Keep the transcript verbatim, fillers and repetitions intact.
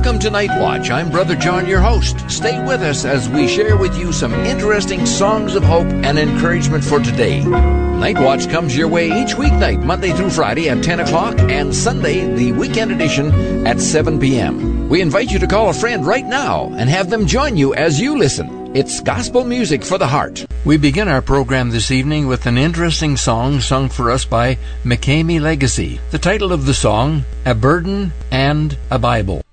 Welcome to Night Watch. I'm Brother John, your host. Stay with us as we share with you some interesting songs of hope and encouragement for today. Night Watch comes your way each weeknight, Monday through Friday at ten o'clock, and Sunday, the weekend edition, at seven p.m. We invite you to call a friend right now and have them join you as you listen. It's gospel music for the heart. We begin our program this evening with an interesting song sung for us by McCamey Legacy. The title of the song, A Burden and a Bible.